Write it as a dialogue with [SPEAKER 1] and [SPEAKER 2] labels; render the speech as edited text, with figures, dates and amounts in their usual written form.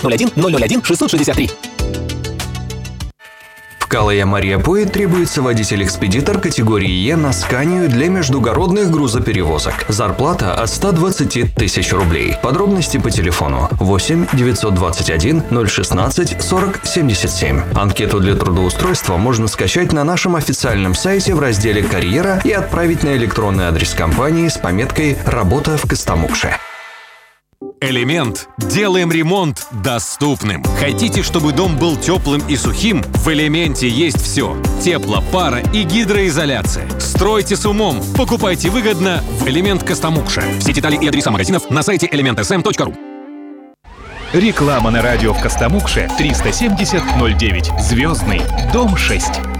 [SPEAKER 1] 901 001 663.
[SPEAKER 2] В Калая-Мариапое требуется водитель-экспедитор категории Е на Сканию для междугородных грузоперевозок. Зарплата от 120 тысяч рублей. Подробности по телефону 8 921 016 40 77. Анкету для трудоустройства можно скачать на нашем официальном сайте в разделе «Карьера» и отправить на электронный адрес компании с пометкой «Работа в Костомукше».
[SPEAKER 3] Элемент. Делаем ремонт доступным. Хотите, чтобы дом был теплым и сухим? В Элементе есть все. Тепло, пара и гидроизоляция. Стройте с умом. Покупайте выгодно в Элемент Костомукша. Все детали и адреса магазинов на сайте elementsm.ru.
[SPEAKER 4] Реклама на радио в Костомукше 370 09. Звездный. Дом 6.